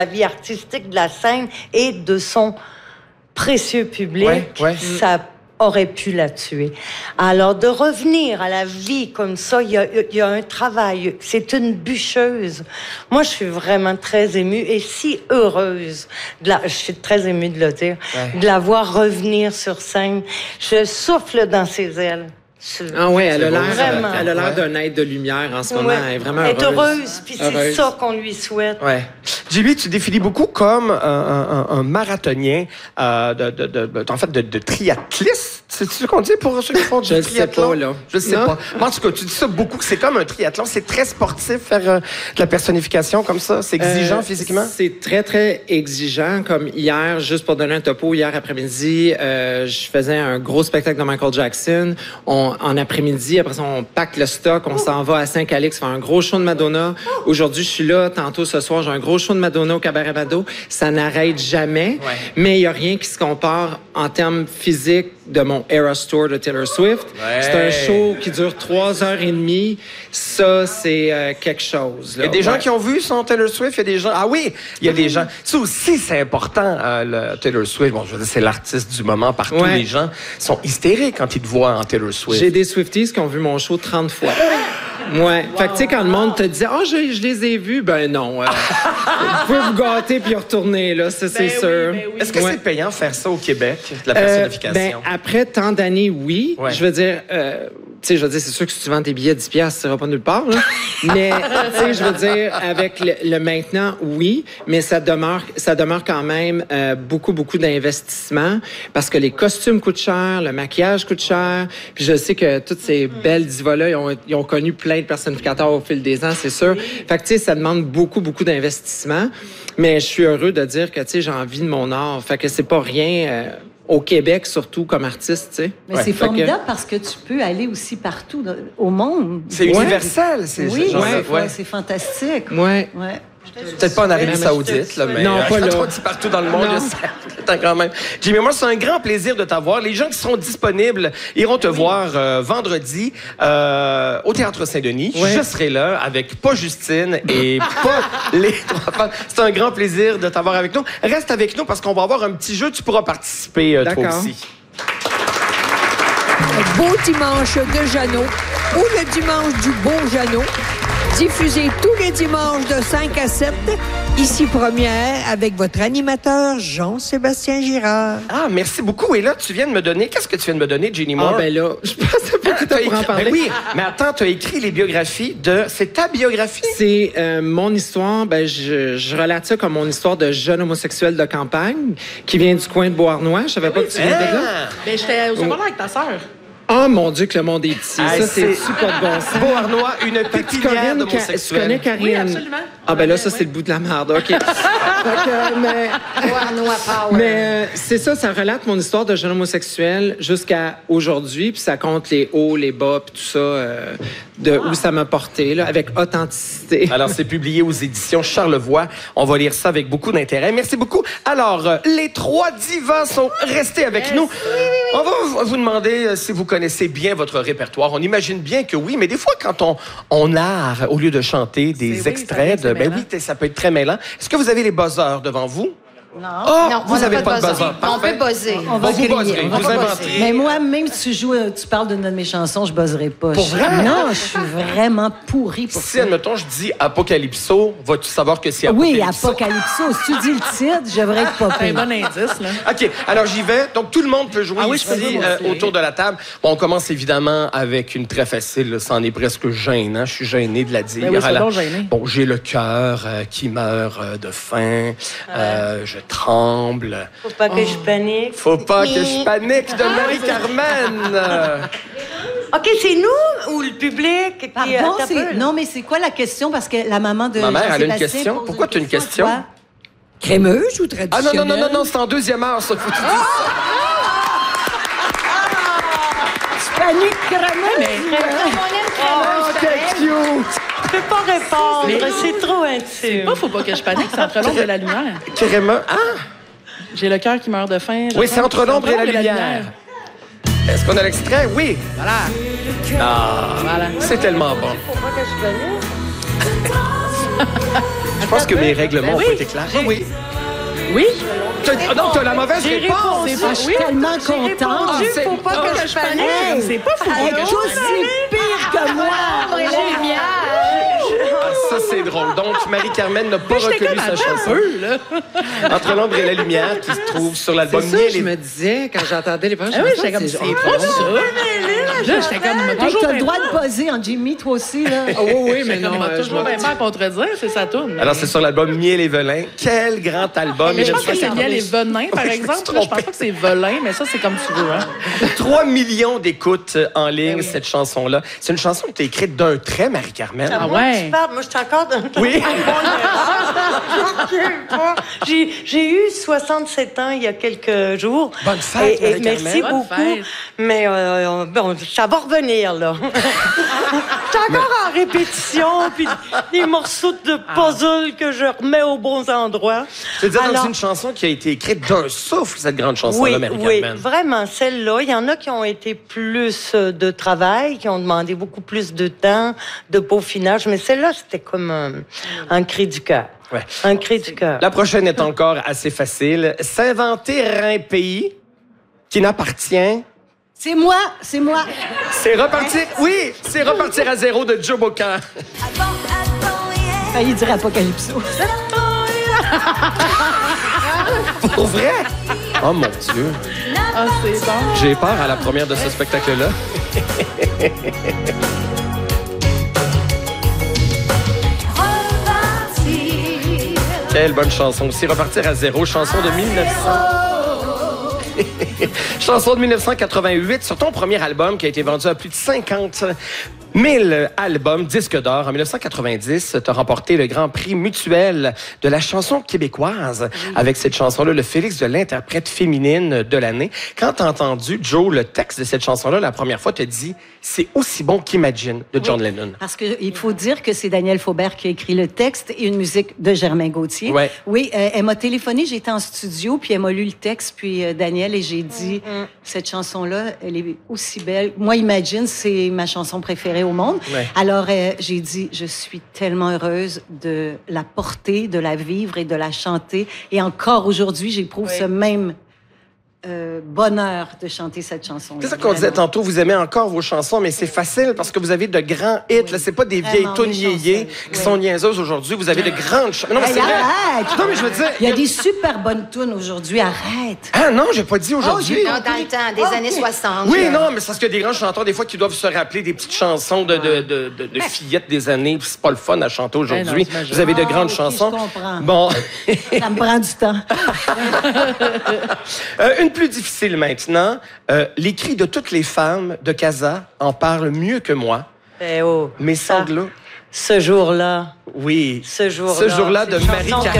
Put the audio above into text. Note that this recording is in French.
la vie artistique de la scène et de son précieux public, ça aurait pu la tuer. Alors, de revenir à la vie comme ça, il y a un travail. C'est une bûcheuse. Moi, je suis vraiment très émue et si heureuse. Je suis très émue de le dire. De la voir revenir sur scène. Je souffle dans ses ailes. Ah ouais, elle a l'air d'un être de lumière en ce moment. Elle est vraiment heureuse. Elle est heureuse, puis c'est ça qu'on lui souhaite. Ouais. JB, tu définis beaucoup comme un marathonien, en fait, de triathliste. C'est ce qu'on dit pour ceux qui font du triathlon? Je sais pas, là. Je sais pas. Mais en tout cas, tu dis ça beaucoup, que c'est comme un triathlon. C'est très sportif, faire de la personnification comme ça. C'est exigeant physiquement? C'est très, très exigeant. Comme hier, juste pour donner un topo, hier après-midi, je faisais un gros spectacle de Michael Jackson. En après-midi, après ça, on pacte le stock, on s'en va à Saint-Calix faire un gros show de Madonna. Aujourd'hui, je suis là. Tantôt, ce soir, j'ai un gros show de Madonna au Cabaret Mado. Ça n'arrête jamais. Ouais. Mais il n'y a rien qui se compare en termes physiques de mon Eras Tour de Taylor Swift. Ouais. C'est un show qui dure 3h30. Ça, c'est quelque chose. Là. Il y a des gens qui ont vu son Taylor Swift. Il y a des gens... Ah oui, il y a des gens... Ça aussi, c'est important, le Taylor Swift. Bon, je veux dire, c'est l'artiste du moment partout. Ouais. Les gens sont hystériques quand ils te voient en Taylor Swift. J'ai des Swifties qui ont vu mon show 30 fois. Ouais. Fait que, tu sais, quand le monde te dit « Ah, je les ai vus », ben non. Vous pouvez vous gâter puis retourner, là, ça, c'est sûr. Oui. Est-ce que c'est payant faire ça au Québec, la personnification? Après tant d'années, oui. Ouais. Je veux dire... tu sais, je veux dire, c'est sûr que si tu vends tes billets à 10$, ça ira pas nulle part, là. Mais, tu sais, je veux dire, avec le maintenant, oui, mais ça demeure quand même beaucoup d'investissement parce que les costumes coûtent cher, le maquillage coûte cher. Puis je sais que toutes ces belles divas-là, ils ont connu plein de personnificateurs au fil des ans, c'est sûr. Fait que, tu sais, ça demande beaucoup d'investissement. Mais je suis heureux de dire que, tu sais, j'ai envie de mon art. Fait que c'est pas rien... au Québec, surtout comme artiste, tu sais. Mais c'est formidable parce que tu peux aller aussi partout au monde. C'est universel, c'est fantastique. Ouais. Peut-être pas en Arabie Saoudite, là, mais non, pas là. Partout dans le monde, quand même. Jimmy, moi, c'est un grand plaisir de t'avoir. Les gens qui seront disponibles iront te voir vendredi au Théâtre Saint-Denis. Ouais. Je serai là avec pas Justine et pas les trois femmes. C'est un grand plaisir de t'avoir avec nous. Reste avec nous parce qu'on va avoir un petit jeu. Tu pourras participer toi aussi. Beau dimanche de Jeannot ou le dimanche du beau Jeannot. Diffusé tous les dimanches de 5 à 7, ici Première, avec votre animateur Jean-Sébastien Girard. Ah, merci beaucoup. Et là, tu viens de me donner... Qu'est-ce que tu viens de me donner, Jeannie Moore? Ah, ben là, je pensais pas que tu en parler. Ben oui, mais attends, tu as écrit les biographies de... C'est ta biographie? C'est mon histoire. Ben, je relate ça comme mon histoire de jeune homosexuel de campagne qui vient du coin de Beauharnois. Je savais pas que tu viens de là. Ben, j'étais au secondaire avec ta sœur. Oh mon Dieu, que le monde est petit. Ça, c'est super de bon sens. Beauharnois, une pépinière d'homosexuels. Tu connais Karine? Oui, absolument. Ah, ben là, ça, c'est le bout de la merde. OK. Beauharnois Power. Mais c'est ça relate mon histoire de jeune homosexuel jusqu'à aujourd'hui. Puis ça compte les hauts, les bas, puis tout ça, où ça m'a porté, là, avec authenticité. Alors, c'est publié aux éditions Charlevoix. On va lire ça avec beaucoup d'intérêt. Merci beaucoup. Alors, les trois divas sont restés avec nous. On va vous demander si vous connaissez bien votre répertoire. On imagine bien que oui, mais des fois, quand on narre, au lieu de chanter des extraits, ça peut être très mêlant. Est-ce que vous avez les buzzers devant vous? Non. Oh, non, vous n'avez pas de buzzer. On peut buzzer. On va vous buzzerez. Vous inventez. Mais moi, même si tu parles d'une de mes chansons, je buzzerai pas. Pour vrai? Non, je suis vraiment pourrie pour ça. Si, admettons, je dis Apocalypso, vas-tu savoir que c'est Apocalypso? Oui, Apocalypso. Si tu dis le titre, je devrais être pas C'est un pire. bon indice, là. OK, alors j'y vais. Donc, tout le monde peut jouer ici, autour de la table. Bon, on commence évidemment avec une très facile. Là. Ça en est presque gênant. Je suis gêné de la dire. Ben oui, c'est donc gêné. Bon, j'ai le cœur qui meurt de faim. Je tremble. Faut pas que je panique. Faut pas que je panique de Marie-Carmen. OK, c'est nous ou le public qui... Pardon, non, mais c'est quoi la question? Parce que la maman de ma mère, elle a une Jean-Sébastien question. Pourquoi tu as une question? Crémeuse ou traditionnelle? Ah non, c'est en deuxième heure, ça. Faut que tu dises ça. Panique crémeuse! Oh, t'es cute! Je peux pas répondre, c'est trop intime. Faut pas que je panique, c'est entre l'ombre et la lumière. Crémeux. Ah! J'ai le cœur qui meurt de faim. Oui, c'est entre l'ombre et la lumière. Est-ce qu'on a l'extrait? Oui. Voilà. Ah, Voilà. c'est tellement bon. Faut pas que je panique. Je pense que mes règlements ont pas été clairs. Oui. Oui? Non, t'as la mauvaise réponse. Je suis tellement contente. Il faut pas que je panique. C'est pas fou. Elle est aussi pire que moi. Ça, c'est drôle. Donc, Marie-Carmen n'a pas J'étais reconnu comme sa attends un chanson. peu, là. Entre l'ombre et la lumière, qui se trouve sur l'album C'est ça, Miel je et... me disais, quand j'entendais les premières Ah oui, chansons, j'étais comme, c'est autre pas chose. ça. Là, j'étais comme, il m'a Hey, toujours t'as bien le droit de buzzer en Jimmy, toi aussi, là. Ah oui, oui, mais J'étais comme, non, il m'a je toujours m'en bien mal contredire, c'est sa tourne. Alors, c'est sur l'album Miel et Velin. Quel grand album. Mais je pense que c'est 70. bien les venins, par Oui, exemple. je me Là, suis je pense pas que c'est velin, mais ça, c'est comme tu veux. Hein. 3 millions d'écoutes en ligne, cette chanson-là. C'est une chanson que tu as écrite d'un trait, Marie-Carmen. Ah Moi, ouais? tu parles, moi, je suis encore dans Oui. J'ai eu 67 ans il y a quelques jours. Bonne fête, Et Marie-Carmen. merci Bonne beaucoup. fête. Mais bon, ça va revenir, là. Je suis encore en répétition, puis des morceaux de puzzle que je remets aux bons endroits. Je veux dire, donc, Alors, c'est une chanson qui a été écrite d'un souffle, cette grande chanson-là, oui, Marie-Carmen. vraiment, celle-là. Il y en a qui ont été plus de travail, qui ont demandé beaucoup plus de temps, de peaufinage, mais celle-là, c'était comme un cri du cœur. Ouais. Un cri du cœur. La prochaine est encore assez facile. S'inventer un pays qui n'appartient... C'est moi, c'est moi. C'est repartir... Oui, c'est repartir à zéro de Joe Bocan. Il dirait Apocalypso. Pour vrai? Oh mon Dieu. Ah, c'est bon. J'ai peur à la première de ce spectacle-là. Quelle bonne chanson aussi. Repartir à zéro, chanson de 1900. Chanson de 1988 sur ton premier album qui a été vendu à plus de 50 000 albums, disques d'or. En 1990, tu as remporté le Grand Prix mutuel de la chanson québécoise avec cette chanson-là, le Félix de l'interprète féminine de l'année. Quand tu as entendu, Joe, le texte de cette chanson-là, la première fois, tu as dit « C'est aussi bon qu'Imagine » de John Lennon. Parce qu'il faut dire que c'est Daniel Faubert qui a écrit le texte et une musique de Germain Gauthier. Ouais. Oui, elle m'a téléphoné, j'étais en studio, puis elle m'a lu le texte, puis Daniel, et j'ai dit, cette chanson-là, elle est aussi belle. Moi, Imagine, c'est ma chanson préférée au monde. Ouais. Alors, j'ai dit, je suis tellement heureuse de la porter, de la vivre et de la chanter. Et encore aujourd'hui, j'éprouve ce même bonheur de chanter cette chanson. C'est ça qu'on disait tantôt, vous aimez encore vos chansons, mais c'est facile parce que vous avez de grands hits. Là, c'est pas des vieilles Vraiment, tunes des yéyés chansons. qui sont niaiseuses aujourd'hui. Vous avez de grandes chansons. Non, mais Hey, c'est vrai. arrête! Non, mais je veux dire... Il y a des super bonnes tunes aujourd'hui, arrête! Ah non, j'ai pas dit aujourd'hui. Non, dans le temps, des années 60. Oui, non, mais c'est parce qu'il y a des grands chanteurs, des fois, qui doivent se rappeler des petites chansons de fillettes des années. puis c'est pas le fun à chanter aujourd'hui. Eh non, Vous avez de grandes ok, chansons. je comprends. Bon. Ça me prend du temps. Une plus difficile maintenant. Les cris de toutes les femmes de Casa en parlent mieux que moi. Eh oh, Mes ça, sanglots. ce jour-là. Oui. Ce jour-là. Ce jour-là C'est de une chanson Marie-Carmen.